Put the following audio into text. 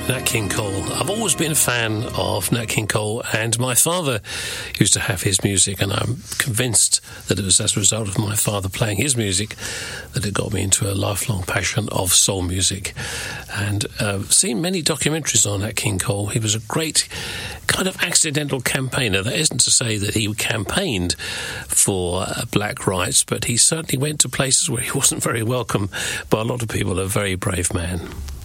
Nat King Cole. I've always been a fan of Nat King Cole, and my father used to have his music, and I'm convinced that it was as a result of my father playing his music that it got me into a lifelong passion of soul music. And seen many documentaries on Nat King Cole. He was a great kind of accidental campaigner. That isn't to say that he campaigned for black rights, but he certainly went to places where he wasn't very welcome by a lot of people. A very brave man.